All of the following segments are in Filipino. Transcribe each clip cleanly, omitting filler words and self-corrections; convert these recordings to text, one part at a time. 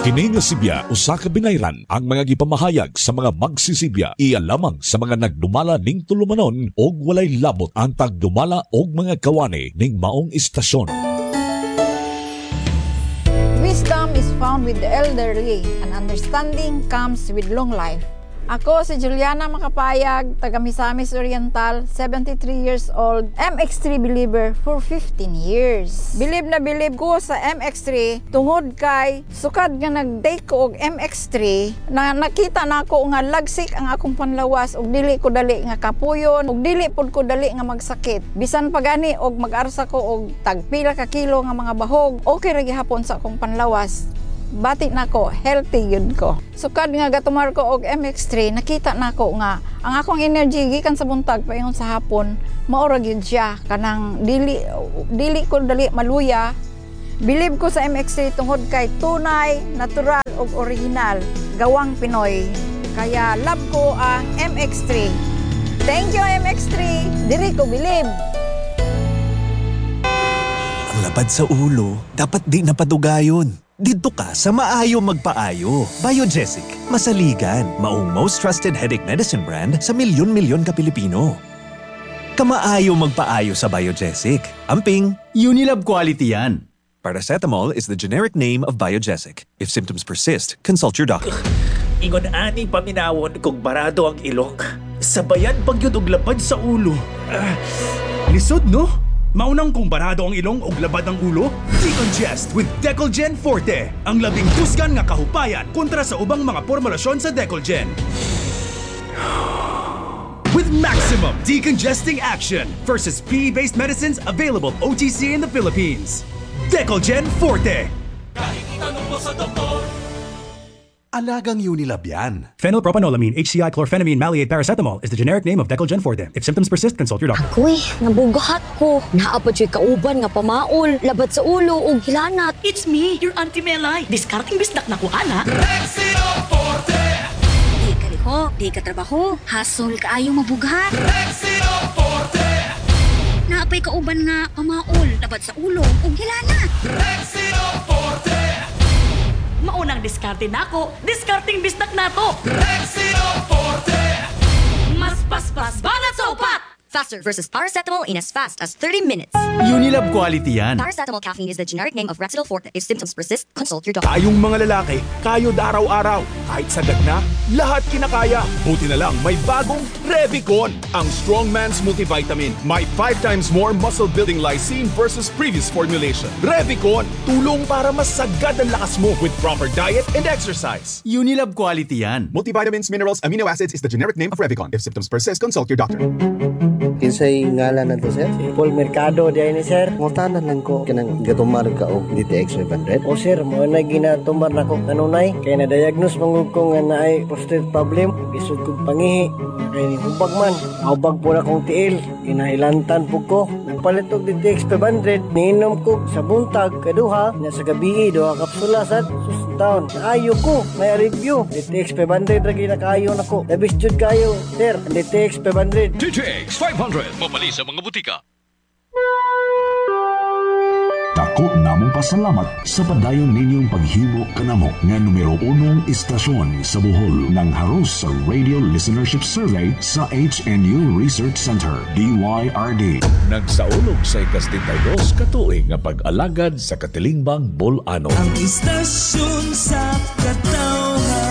Kini nga sibya usa ka binayran ang mga gipamahayag sa mga magsisibya iya lamang sa mga nagdumala ning tulumanon og walay labot ang tagdumala og mga kawani ning maong istasyon. Wisdom is found with the elderly, and understanding comes with long life. Ako si Juliana Makapayag, taga Misamis Oriental, 73 years old, MX3 believer for 15 years. Believe na believe ko sa MX3 tungod kay sukad nga nag-take ko og MX3 na nakita na ako nga lagsik ang akong panlawas og dili ko dali nga kapuyon og dili pod ko dali nga magsakit. Bisan pagani og mag-arsa ko og tagpila ka kilo nga mga bahog, okay ra gihapon sa akong panlawas. Bati na ko, healthy yun ko. Sukad nga gatumar ko og MX3, nakita na ko nga ang akong energy gikan sa buntag paingon sa hapon, maura gyud siya kanang dili ko dali maluya. Believe ko sa MX3 tungod kay tunay, natural ug original, gawang Pinoy. Kaya love ko ang MX3. Thank you MX3. Diri ko believe. Ang labad sa ulo, dapat di napadugayon. Dito ka sa Maayo Magpaayo. Biogesic, masaligan, maong most trusted headache medicine brand sa milyon-milyon ka Pilipino. Kamaayo Magpaayo sa Biogesic. Amping, Unilab quality yan. Paracetamol is the generic name of Biogesic. If symptoms persist, consult your doctor. Ingon ani paminawon kung barado ang ilok. Sabayan pagyud og labad sa ulo. Lisod no? Maunang kung barado ang ilong o labad ang ulo? Decongest with Decolgen Forte. Ang labing tusgan nga kahupayan kontra sa ubang mga formulasyon sa Decolgen. With maximum decongesting action versus PE-based medicines available OTC in the Philippines. Decolgen Forte. Kahit itanong mo sa doktor, alagang Unilab yan. Phenylpropanolamine, HCI, chlorphenamine, maleate, paracetamol is the generic name of Decolgen Forte. If symptoms persist, consult your doctor. Ako'y, nabugahat ko. Naapad siya'y kauban nga pamaol, labad sa ulo o hilanat. It's me, your Auntie Melay. Discarding bisdak na ko, ana. Rexino Forte! Di ka liho, di ka trabaho, hasol ka ayaw mabugahat. Rexino Forte! Naapay kauban nga pamaol, labad sa ulo o hilanat. Rexino Forte! Maunang diskarte na ako, discarding bisdak na to. Rexino Forte! Mas paspas banat sa upat! Faster versus paracetamol in as fast as 30 minutes. Unilab quality yan. Paracetamol caffeine is the generic name of Rexidol Forte. If symptoms persist, consult your doctor. Tayong mga lalaki, kayod araw-araw. Kahit sagad na, lahat kinakaya. Buti na lang may bagong Revicon, ang Strong Man's Multivitamin. May 5 times more muscle-building lysine versus previous formulation. Revicon, tulong para mas sagad ang lakas mo with proper diet and exercise. Unilab quality yan. Multivitamins, minerals, amino acids is the generic name of Revicon. If symptoms persist, consult your doctor. Kinsay ngalan na to, sir? Paul Mercado diay ni, sir. Ngutanan lang ko kanang gatumar ka og DTX 500. O sir, mo na ginatumar na ko kanunay kay na-diagnose mangug ko nga naay prostate problem, isod kog pangihi. Kay ni hubag man, hubag po na kong tiil, kinailantan po ko. Nagpalit og DTX 500, niinom ko sa buntag kaduha na sa gabi duha kapsula sad susuntaon. Ayo ko, may review. DTX 500 ra ginakaayo nako. Labis jud kayo, sir. DTX 500. DTX 500 mabali sa mga butika. Dako namong pasalamat sa padayon ninyong paghimo kanamo nga numero 1 istasyon sa Bohol ng haros sa Radio Listenership Survey sa HNU Research Center, DYRD. Nagsaulog sa ikastintaydos katuig nga pag-alagad sa Katilingbang Bolano. Ang istasyon sa katawhan.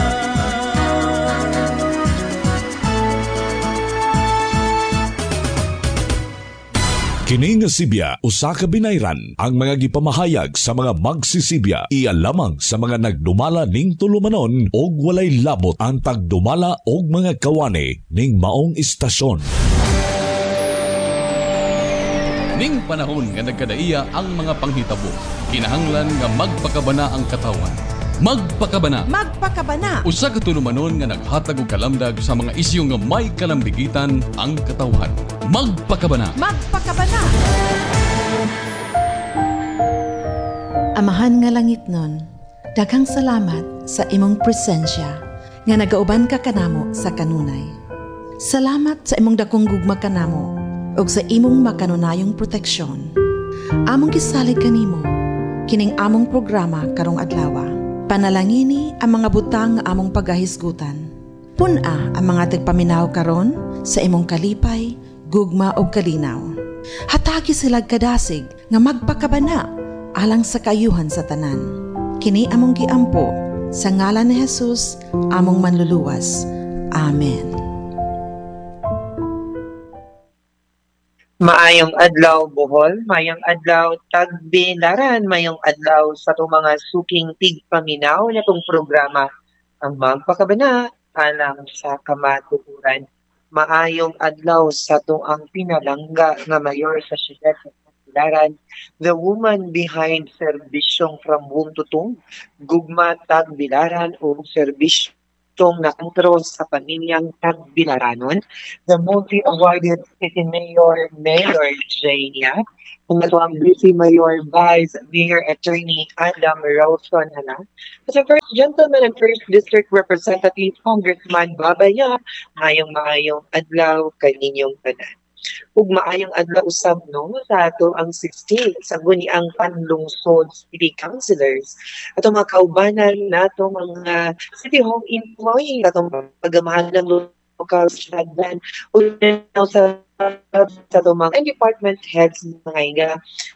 Kini nga sibya usa ka binayran ang mga gipamahayag sa mga magsisibya iya lamang sa mga nagdumala ning tulumanon og walay labot ang tagdumala og mga kawani ning maong istasyon. Ning panahon nga nagkadaiya ang mga panghitabo, kinahanglan nga magpakabana ang katawan. Magpakabana. Magpakabana. Usa ka tulumanon nga naghatag og kalamdag sa mga isyu nga may kalambigitan ang katawhan. Magpakabana. Magpakabana. Amahan nga langit nun, daghang salamat sa imong presensya nga nagauban ka kanamo sa kanunay. Salamat sa imong dakong gugma kanamo ug sa imong makanunayong proteksyon. Among gisalig kanimo kining among programa karong adlaw. Panalangini ang mga butang nga among pagahisgutan. Puna ang mga tigpaminaw karon sa imong kalipay, gugma o kalinaw. Hatagi sila kadasig nga magpakabana alang sa kayuhan sa tanan. Kini among giampo sa ngalan ni Jesus, among manluluwas. Amen. Maayong adlaw Bohol, maayong adlaw Tagbilaran, maayong adlaw sa itong mga suking tigpaminaw na itong programa ang magpakabana alang sa kamatuturan. Maayong adlaw sa itong ang pinalangga nga mayor sa siyudad sa Tagbilaran, the woman behind serbisyong from womb to tomb, Gugma Tagbilaran o serbisyong nakantro sa pamilyang Tagbilaranon, the multi-awarded city mayor, Mayor Jania, ang ang busy mayor, Vice Mayor Attorney Adam Rawson Hala, at the first gentleman and first district representative, Congressman Babaya, maayong adlaw kaninyong tanan. Ug maayong adlaw usab no sa ato ang 16 sa guni ang panlungsod city councilors ato mga kaubanan nato mga city hall employees atong pagamahan ng local shagdan ug sa ato mga department heads mga iga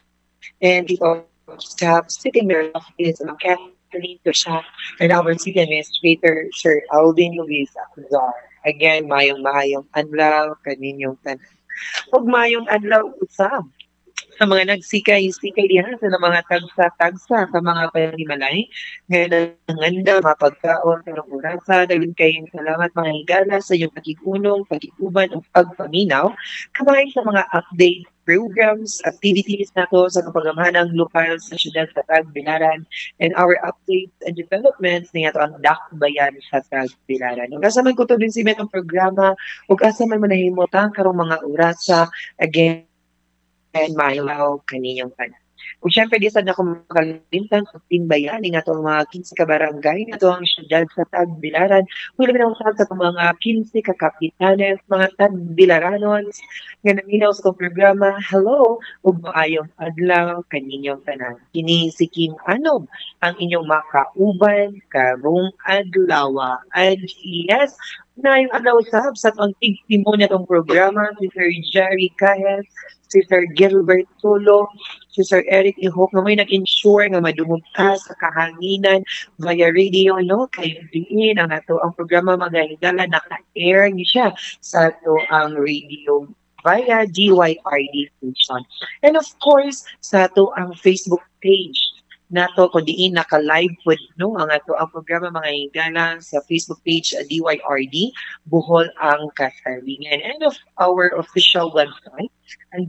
and the staff city mayor office mga Kathleen Tusha and our city administrator Sir Alvin Luis Azar. Again, maayong adlaw kaninyong tanan. Huwag mayong adlaw usab sa mga nagsikay-sikay diha sa mga tagsa-tagsa sa mga panimalay. Ngayon ang ganda, mapagkaon, karong orasa, daghang kayong salamat mga higala sa iyong pagkikunong, pagkikuban, o pagpaminaw. Kamay sa mga update programs, activities nato sa kapagamahanang lokal sa siyudad sa Tagbilaran and our updates and developments niya ang dakbayan sa Tagbilaran. Ug asa man ko to din si metong programa ug asa man manahimutang karong mga orasa again and mahilaw kaninyong tanan. Ug syempre di sad na ko makalimtan sa tinbayani nga itong mga 15 ka barangay nga itong siyudad sa Tagbilaran. Ug labi na usab sa mga 15 ka kapitanes, mga Tagbilaranons nga naminaw sa itong programa. Hello ug maayong adlaw kaninyong tanan. Kini si Kim Anob ang inyong makauban karong adlaw. And yes, na yung adlaw usab sa itong tigtimo na itong programa si Sir Jerry Cahes, si Sir Gilbert Tulo, si Sir Eric Ihok na may nag-ensure nga madungog ka sa kahanginan via radio, no? Kayo diin ang ato ang programa magahigala naka-air niyo siya sa ato ang radio via DYRD station. And of course, sa ato ang Facebook page nato kung diin naka-live pod no ang ato ang programa mga higala sa Facebook page DYRD Bohol ang Kasaringan and of our official website ang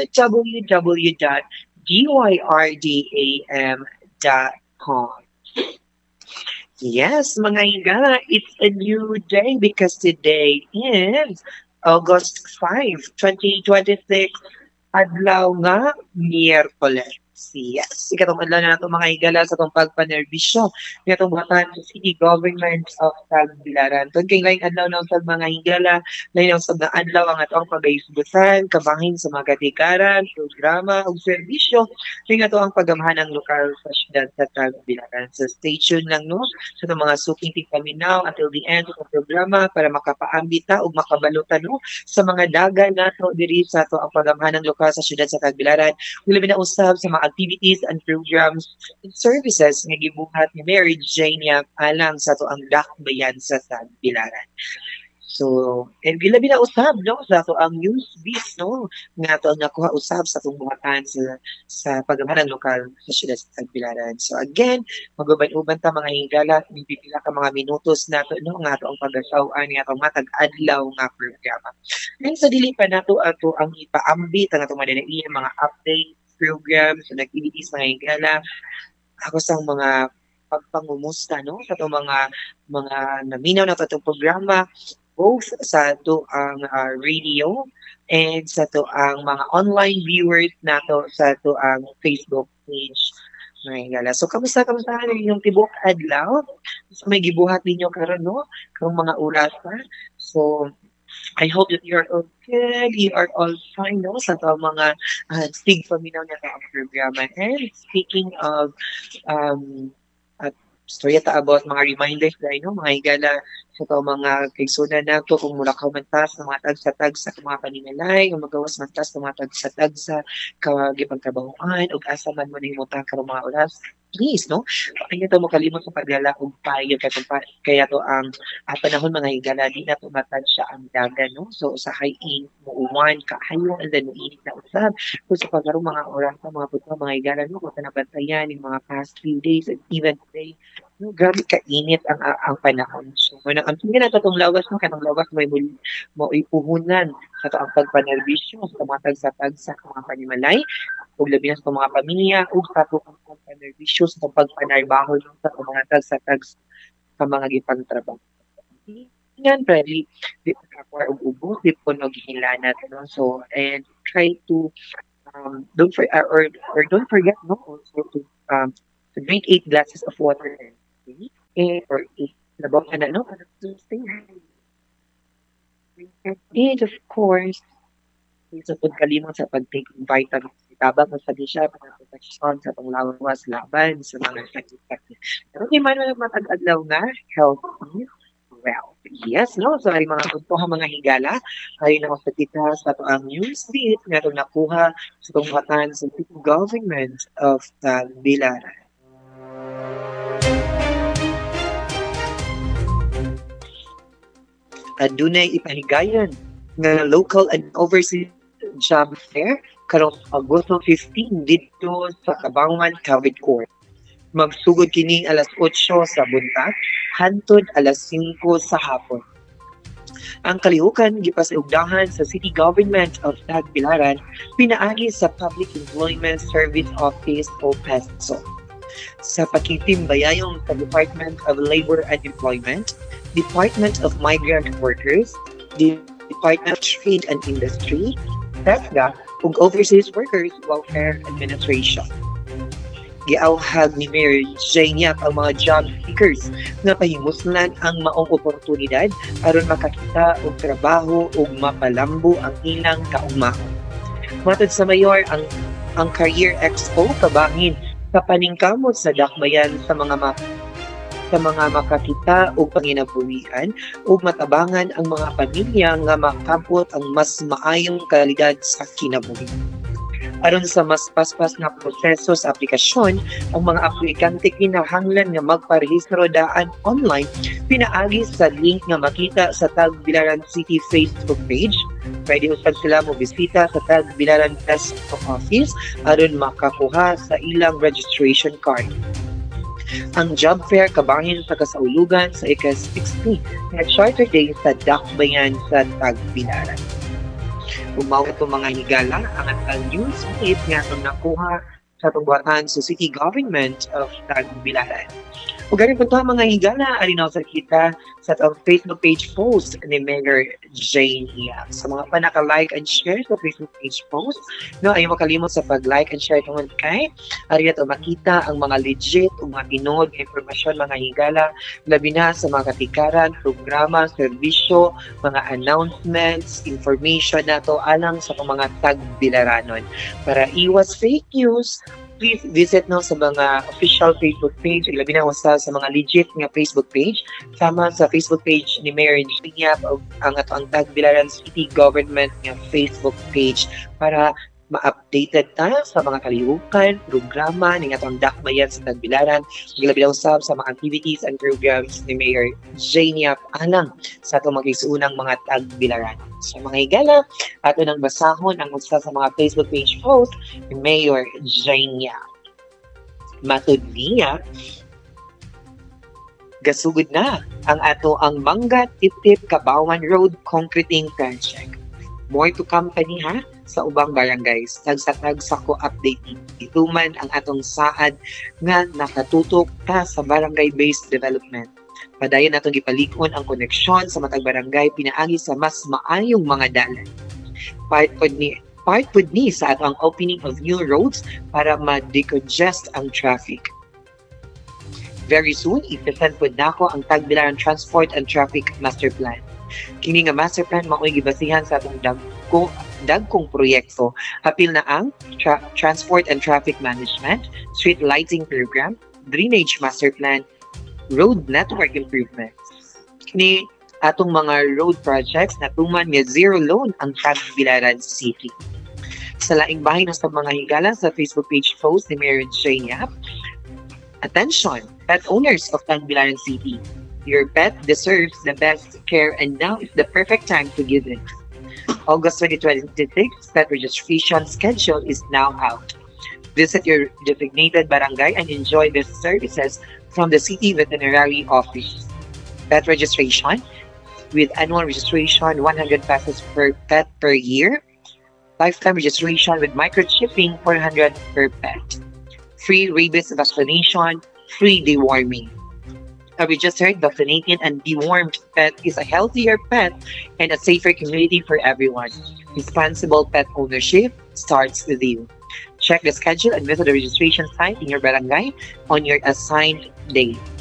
www.dyrdam.com. Yes, mga higala, it's a new day because today is August 5, 2026, adlaw nga Miyerkules. Yes, ikatong adlaw na nato mga higala sa itong pagpanerbisyo ng itong batan sa City Government of Tagbilaran. Kung kay laing adlaw na sa mga higala, laing sa mga adlaw ang atong pag-ayusbusan, kabahin sa mga katikaran, programa o serbisyo, ng ato ang pagamahan ng lokal sa siyudad sa Tagbilaran. So stay tuned lang no sa itong mga suking tigpaminaw until the end of the programa para makapaambita o makabalutan no sa mga dagan nato diri sa ato ang pagamahan ng lokal sa siyudad sa Tagbilaran. Labi na usab sa mga activities and programs and services nga gibuhat ni Mary Jania alang sa to ang dakbayan sa Tagbilaran. So, and gilabi na usab no sa to ang news biz no nga to nakuha usab sa tong buhatan sa pagamahan lokal sa siyudad sa Tagbilaran. So again, maguban-uban ta mga higala, pipila ka mga minutos nato no nga to ang pagasaw-an nga to matag adlaw nga programa. And sa dili pa nato ato ang ipaambit ang atong madanaiyang mga update programs and activities mga higala. Ako sa mga pagpangumusta no sa itong mga naminaw na itong programa both sa ito ang radio and sa ito ang mga online viewers nato sa ito ang Facebook page mga higala. So kamusta yung tibok adlaw? So, may gibuhat ninyo karon no kung mga oras pa. So I hope that you're okay, you are all fine no sa ito mga tigpaminaw na ang programa. And speaking of Storya ta about mga reminders dahil no, mga higala sa to mga kaigsunan na to kung mula ka mantas ng mga tagsa-tagsa sa mga paninalay, kung magawas mantas ng mga tagsa-tagsa kagipagtrabahoan o asa man mo nahimutang karong mga oras. Please, no? Kaya to mo kalimot sa pagdala og payo kaya to ang panahon mga higala di na tumatag siya ang dagan, no? So sa high-in mo uwan kaayo and then uinit na usab. So sa pagkarong mga oras sa mga puto mga higala no kung nabantayan yung mga past few days and even today, no, grabe kainit ang panahon. So ang tingin na itong lawas no kanang lawas mo ipuhunan sa ang pagpanerbisyo sa mga tagsa-tagsa sa mga panimalay ug labi na sa mga pamilya ug sa ang pagpanerbisyo sa pagpanarbaho sa mga tagsa-tagsa sa mga gipangtrabaho. Yan, probably, di pa kakuha og ubos, di po naghihilanat, no? So, and try to, don't forget, no? Also to drink 8 glasses of water every day, or 8, labaw ka na, no? Para to stay hydrated. And of course, sa pagkalimot sa pag-take ng vitamins, tabang masabi siya para protection sa panglawas laban sa mga sakit-sakit. Pero di man matag-adlaw nga, healthy, well, yes, no? So, ay mga tuntuhan mga higala, ay na sa kita sa ito ang news feed na itong nakuha sa tungkatan sa government of Tagbilaran. Adunay ipahigayon nga local and overseas job fair karong Agosto 15 dito sa Kabangan, Cavite Court. Magsugod kining alas 8 sa buntag hangtod alas 5 sa hapon. Ang kalihukan gipasugdahan sa City Government of Tagbilaran pinaagi sa Public Employment Service Office o PESO. Sa pakitimbayayong sa Department of Labor and Employment, Department of Migrant Workers, Department of Trade and Industry, TESDA, ug Overseas Workers Welfare Administration. Giauhag ni Mayor Janiac ang mga job seekers nga pahimuslan ang maong oportunidad aron makakita og trabaho ug mapalambo ang ilang kaugmaon. Matod sa mayor ang Career Expo kabahin sa paningkamot sa dakbayan sa mga makakita o panginabuhian o matabangan ang mga pamilya nga makabot ang mas maayong kalidad sa kinabuhi. Aron sa mas paspas nga proseso sa aplikasyon, ang mga aplikante kinahanglan nga magparehistro daan online pinaagi sa link nga makita sa Tagbilaran City Facebook page. Pwede usab sila mo bisita sa Tagbilaran PESO office aron makakuha sa ilang registration card. Ang job fair kabahin sa kasaulugan sa ika-16 na Charter Day sa Dakbayan sa Tagbilaran. Umaw ito mga higala ang atang news feed nga itong nakuha sa tungguatan sa City Government of Tagbilaran. O ganun po ito mga higala, alinaw sa kita sa itong Facebook page post ni Mayor Jane Hiap. Sa mga pa naka-like and share sa Facebook page post, no, ayaw makalimot sa pag-like and share itong kay, ariya ito makita ang mga legit o mga tinod, informasyon mga higala, labi na sa mga katikaran, programa, serbisyo, mga announcements, information na ito alang sa mga Tagbilaranon. Para iwas fake news, please visit no sa mga official Facebook page, labi na sa mga legit nga Facebook page, sama sa Facebook page ni Mayor Janiac ang Tagbilaran City Government nga Facebook page para ma-updated ta sa mga kalihukan, programa ng atong dakbayan sa Tagbilaran, labi na usab sa mga activities and programs ni Mayor Janiac alang sa atong magigsuunang mga Tagbilaran. Sa mga higala, ato nang basahon ang usa sa mga Facebook page post ni Mayor Janiac. Matud niya, gasugod na ang Mangga Tip-Tip Kabawan Road Concreting Project. More to come pa niya sa ubang barangays. Tagsa-tagsa ko update ito man ang atong saad nga nakatutok ta sa barangay-based development. Padayon natong gipalikon ang koneksyon sa matag barangay pinaagi sa mas maayong mga dalan. Part pod ni sa atong opening of new roads para ma-decongest ang traffic. Very soon, i-present pod nako ang Tagbilaran Transport and Traffic Master Plan. Kini nga master plan mao'y gibasihan sa atong dagkong proyekto. Apil na ang Transport and Traffic Management, Street Lighting Program, Drainage Master Plan, road network improvements. Kini atong mga road projects na tuman nga zero loan ang Tagbilaran City. Sa laing bahin sa mga higala sa Facebook page post ni Mayor Jay Yap, attention, pet owners of Tagbilaran City. Your pet deserves the best care and now is the perfect time to give it. August 2026, pet registration schedule is now out. Visit your designated barangay and enjoy the services from the City Veterinary Office. Pet registration with annual registration 100 pesos per pet per year. Lifetime registration with microchipping 400 per pet. Free rabies vaccination, free deworming. A registered, vaccinated, and dewormed pet is a healthier pet and a safer community for everyone. Responsible pet ownership starts with you. Check the schedule and visit the registration site in your barangay on your assigned day.